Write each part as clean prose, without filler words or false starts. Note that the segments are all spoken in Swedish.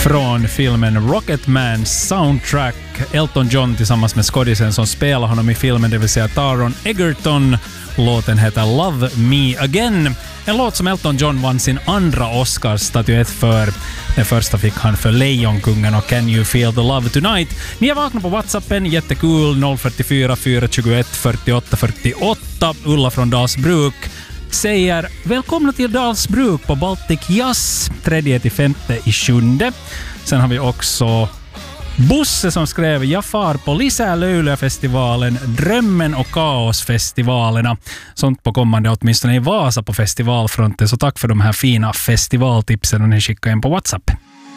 från filmen Rocketman soundtrack. Elton John tillsammans med skådisen som spelar honom i filmen, det vill säga Taron Egerton. Låten heter Love Me Again. En låt som Elton John vann sin andra Oscars-statyett för. Den första fick han för Lejonkungen och Can You Feel the Love Tonight. Ni är vakna på WhatsAppen, jättekul, 044 421 48 48. Ulla från Dalsbruk säger välkomna till Dalsbruk på Baltic Jazz 3-5/7. Sen har vi också Busse som skrev jag far på Lisälöylä-festivalen, Drömmen och Kaosfestivalerna. Sånt på kommande åtminstone i Vasa på festivalfronten. Så tack för de här fina festivaltipsen och ni skickar in på WhatsApp.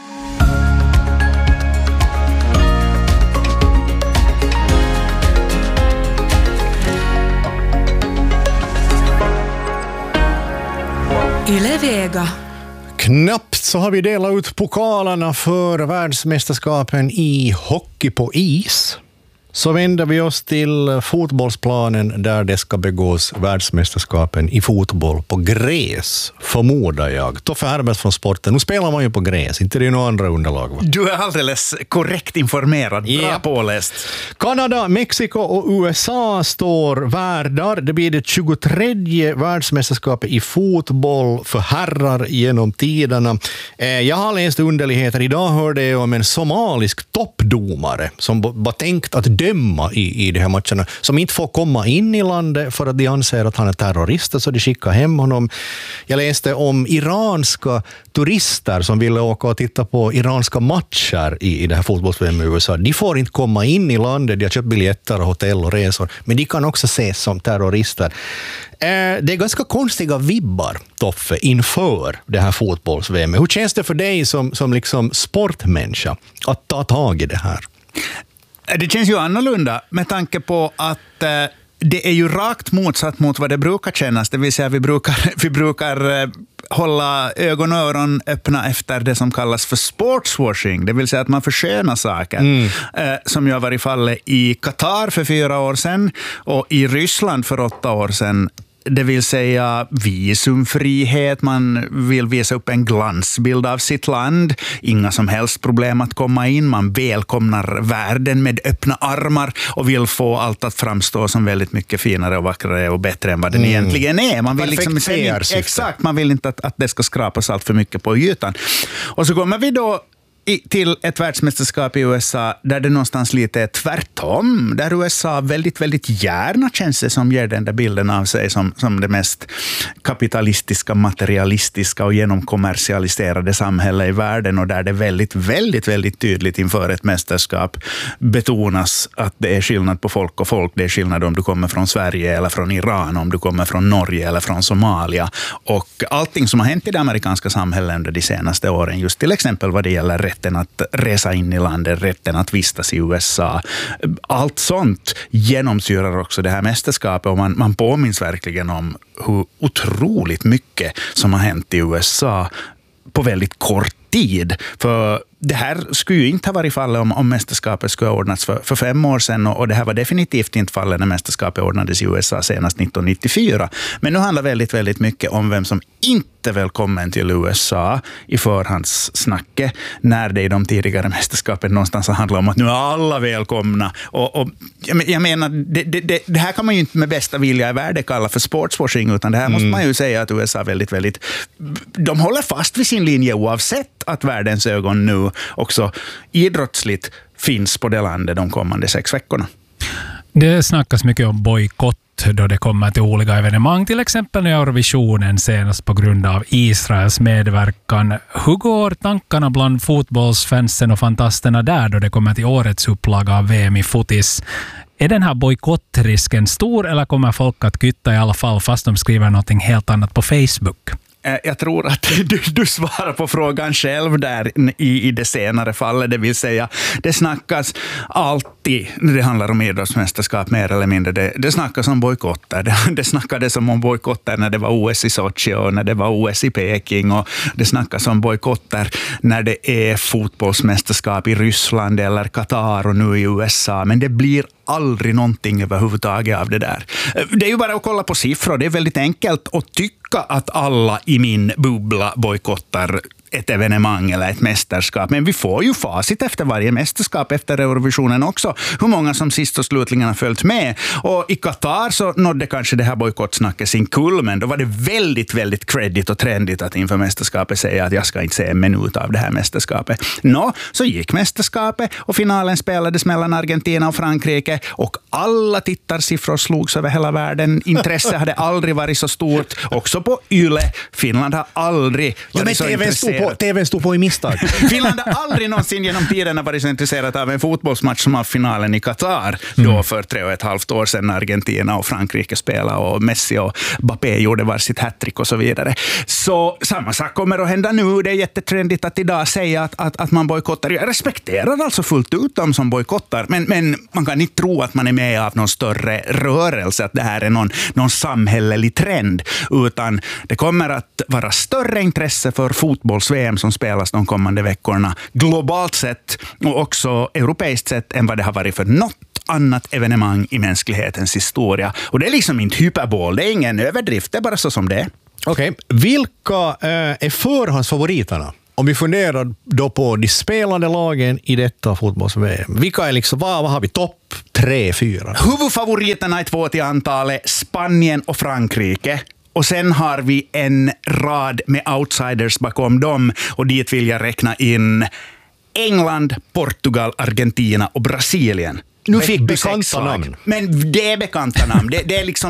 Yle Vega. Knappt så har vi delat ut pokalerna för världsmästerskapen i hockey på is. Så vänder vi oss till fotbollsplanen där det ska begås världsmästerskapen i fotboll på gräs, förmodar jag. Toffe Herbert från sporten. Nu spelar man ju på gräs, inte det är några andra underlag, va? Du är alldeles korrekt informerad, bra påläst. Kanada, Mexiko och USA står värdar. Det blir det 23:e världsmästerskapet i fotboll för herrar genom tiderna. Jag har läst underligheter. Idag hörde jag om en somalisk toppdomare som var tänkt att döma i de här matcherna, som inte får komma in i landet för att de anser att han är terrorist, så de skickar hem honom. Jag läste om iranska turister som ville åka och titta på iranska matcher i det här fotbolls-VM i USA. De får inte komma in i landet, de har köpt biljetter och hotell och resor, men de kan också ses som terrorister. Det är ganska konstiga vibbar, Toffe, inför det här fotbolls-VM. Hur känns det för dig som liksom sportmänniska att ta tag i det här? Det känns ju annorlunda med tanke på att det är ju rakt motsatt mot vad det brukar kännas. Det vill säga vi brukar hålla ögon och öron öppna efter det som kallas för sportswashing. Det vill säga att man förskönar saker. Som ju har varit fallet i Qatar för 4 år sedan och i Ryssland för 8 år sedan. Det vill säga visumfrihet, man vill visa upp en glansbild av sitt land, inga som helst problem att komma in, man välkomnar världen med öppna armar och vill få allt att framstå som väldigt mycket finare och vackrare och bättre än vad den egentligen är. Man vill liksom, exakt, man vill inte att det ska skrapas allt för mycket på ytan. Och så kommer vi då till ett världsmästerskap i USA där det någonstans lite är tvärtom. Där USA väldigt, väldigt gärna känns det som ger den där bilden av sig som det mest kapitalistiska, materialistiska och genomkommersialiserade samhälle i världen, och där det väldigt, väldigt, väldigt tydligt inför ett mästerskap betonas att det är skillnad på folk och folk. Det är skillnad om du kommer från Sverige eller från Iran, om du kommer från Norge eller från Somalia. Och allting som har hänt i det amerikanska samhället under de senaste åren, just till exempel vad det gäller rätten att resa in i landet, rätten att vistas i USA. Allt sånt genomsyrar också det här mästerskapet, och man påminns verkligen om hur otroligt mycket som har hänt i USA på väldigt kort tid. För det här skulle ju inte ha varit fallet om mästerskapet skulle ha ordnats för 5 år sedan, och det här var definitivt inte fallet när mästerskapet ordnades i USA senast 1994. Men nu handlar väldigt, väldigt mycket om vem som inte är välkommen till USA i förhandssnacket, när det i de tidigare mästerskapen någonstans handlar om att nu är alla välkomna. Och jag menar, det här kan man ju inte med bästa vilja i världen kalla för sportswashing, utan det här måste man ju säga att USA väldigt, väldigt, de håller fast vid sin linje oavsett att världens ögon nu också idrottsligt finns på det landet de kommande 6 veckorna. Det snackas mycket om bojkott då det kommer till olika evenemang, till exempel i Eurovisionen senast på grund av Israels medverkan. Hur går tankarna bland fotbollsfansen och fantasterna där då det kommer till årets upplaga av VM i fotis? Är den här bojkottrisken stor, eller kommer folk att kytta i alla fall fast de skriver något helt annat på Facebook? Jag tror att du svarar på frågan själv där i det senare fallet. Det vill säga, det snackas alltid när det handlar om idrottsmästerskap mer eller mindre. Det snackas om bojkotter. Det snackades om bojkotter när det var OS i Sochi och när det var OS i Peking. Och det snackas om bojkotter när det är fotbollsmästerskap i Ryssland eller Qatar och nu i USA. Men det blir aldrig någonting överhuvudtaget av det där. Det är ju bara att kolla på siffror. Det är väldigt enkelt att tycka att alla i min bubbla bojkottar ett evenemang eller ett mästerskap. Men vi får ju facit efter varje mästerskap efter Eurovisionen också. Hur många som sist och slutligen har följt med. Och i Qatar så nådde kanske det här bojkottsnacket sin kulmen. Då var det väldigt, väldigt credit och trendigt att inför mästerskapet säga att jag ska inte se en minut av det här mästerskapet. Så gick mästerskapet och finalen spelades mellan Argentina och Frankrike och alla tittarsiffror slogs över hela världen. Intresse hade aldrig varit så stort. Också på YLE. Finland har aldrig varit så intresserad. TVn stod på i misstag. Finland har aldrig någonsin genom tiden varit så intresserad av en fotbollsmatch som av finalen i Qatar. Då för 3,5 år sedan när Argentina och Frankrike spelade och Messi och Mbappé gjorde var sitt hattrick och så vidare. Så samma sak kommer att hända nu. Det är jättetrendigt att idag säga att man bojkottar. Jag respekterar alltså fullt ut dem som bojkottar. Men man kan inte tro att man är med av någon större rörelse, att det här är någon samhällelig trend. Utan det kommer att vara större intresse för fotbolls-VM som spelas de kommande veckorna. Globalt sett och också europeiskt sett än vad det har varit för något annat evenemang i mänsklighetens historia. Och det är liksom inte hyperbol, det är ingen överdrift, det är bara så som det är. Okej. Vilka är förhandsfavoriterna? Om vi funderar då på de spelande lagen i detta fotbolls-VM. Vilka är liksom, vad har vi topp 3-4? Huvudfavoriterna är 2 till antalet, Spanien och Frankrike. Och sen har vi en rad med outsiders bakom dem. Och dit vill jag räkna in England, Portugal, Argentina och Brasilien. Nu fick bekanta namn. Men det är bekanta namn. Det är liksom